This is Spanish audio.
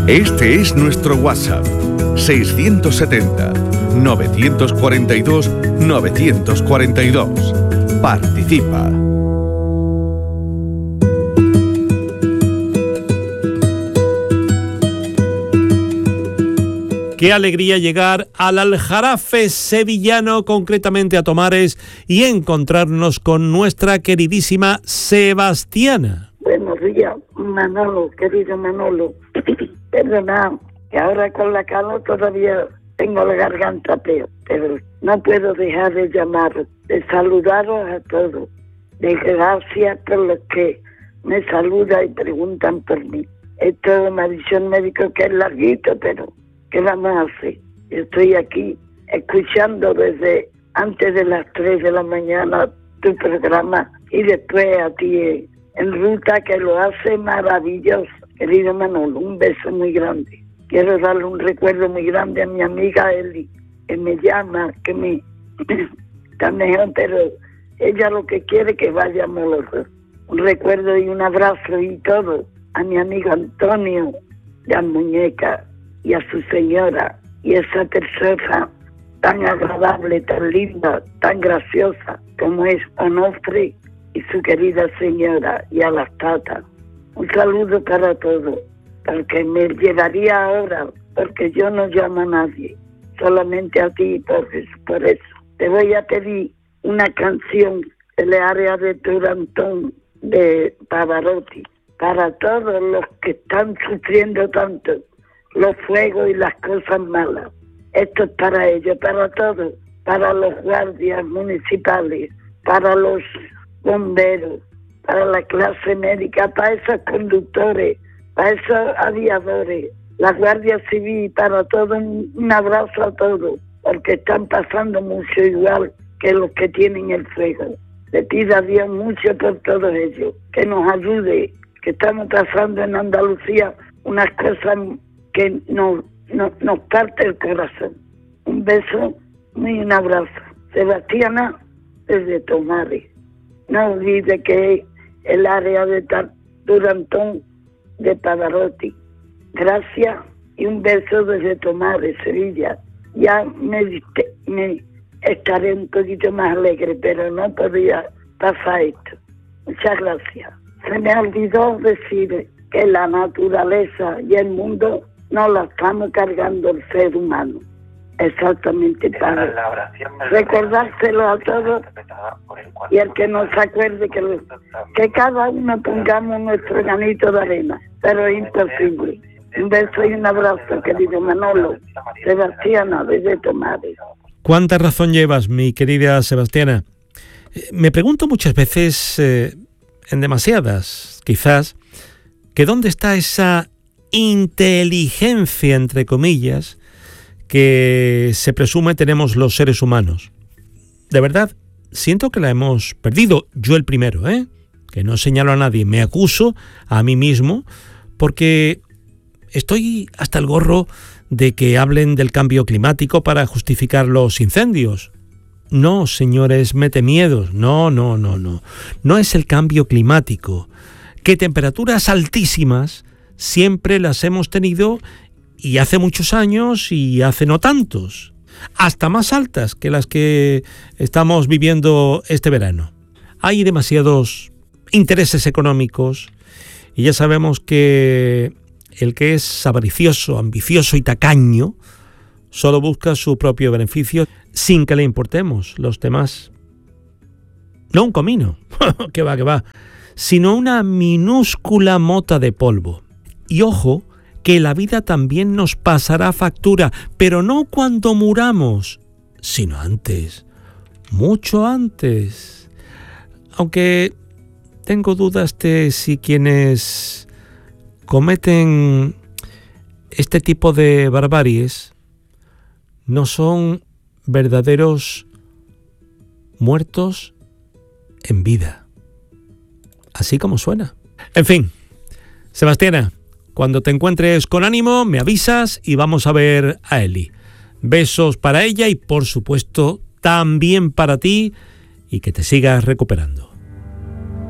Este es nuestro WhatsApp, 670-942-942. Participa. Qué alegría llegar al Aljarafe sevillano, concretamente a Tomares, y encontrarnos con nuestra queridísima Sebastiana. Buenos días, Manolo, querido Manolo. Perdona, que ahora con la calor todavía tengo la garganta peor, pero no puedo dejar de llamaros, de saludaros a todos. De gracias por los que me saludan y preguntan por mí. Esto me ha dicho el médico que es larguito, pero ¿qué vamos a hacer? Yo estoy aquí escuchando desde antes de las 3 de la mañana tu programa y después a ti en ruta, que lo hace maravilloso. Querido Manolo, un beso muy grande. Quiero darle un recuerdo muy grande a mi amiga Eli, que me llama, que me está mejor, pero ella lo que quiere es que vayamos los dos. Un recuerdo y un abrazo y todo a mi amigo Antonio, la muñeca, y a su señora, y esa persona tan agradable, tan linda, tan graciosa como es Onofre y su querida señora, y a las tatas. Un saludo para todos, porque me llevaría ahora, porque yo no llamo a nadie, solamente a ti, por eso. Te voy a pedir una canción del área de Turantón, de Pavarotti, para todos los que están sufriendo tanto los fuegos y las cosas malas. Esto es para ellos, para todos, para los guardias municipales, para los bomberos, para la clase médica, para esos conductores, para esos aviadores, la Guardia Civil, para todos, un abrazo a todos, porque están pasando mucho igual que los que tienen el fuego. Le pido a Dios mucho por todos ellos, que nos ayude, que estamos pasando en Andalucía unas cosas que nos parte el corazón. Un beso y un abrazo. Sebastiana, desde Tomares. No olvide que es el área de Turantón de Pavarotti. Gracias y un beso desde Tomares, Sevilla. Ya me estaré un poquito más alegre, pero no podía pasar esto. Muchas gracias. Se me olvidó decir que la naturaleza y el mundo no la estamos cargando el ser humano. Exactamente, para recordárselo a todos, y el que no se acuerde que cada uno pongamos nuestro granito de arena, pero es imposible. Un beso y un abrazo, querido Manolo. Sebastiana, desde Tomares. ¿Cuánta razón llevas, mi querida Sebastiana? Me pregunto muchas veces, en demasiadas, quizás, que dónde está esa inteligencia, entre comillas, que se presume tenemos los seres humanos. De verdad, siento que la hemos perdido. Yo el primero, que no señalo a nadie, me acuso a mí mismo, porque estoy hasta el gorro de que hablen del cambio climático para justificar los incendios. No, señores, mete miedos. No. No es el cambio climático. Que temperaturas altísimas siempre las hemos tenido, y hace muchos años y hace no tantos, hasta más altas que las que estamos viviendo este verano. Hay demasiados intereses económicos y ya sabemos que el que es avaricioso, ambicioso y tacaño solo busca su propio beneficio sin que le importemos los demás. No un comino, que va, sino una minúscula mota de polvo. Y ojo, que la vida también nos pasará factura, pero no cuando muramos, sino antes, mucho antes. Aunque tengo dudas de si quienes cometen este tipo de barbaries no son verdaderos muertos en vida. Así como suena. En fin, Sebastiana, cuando te encuentres con ánimo, me avisas y vamos a ver a Eli. Besos para ella y, por supuesto, también para ti, y que te sigas recuperando.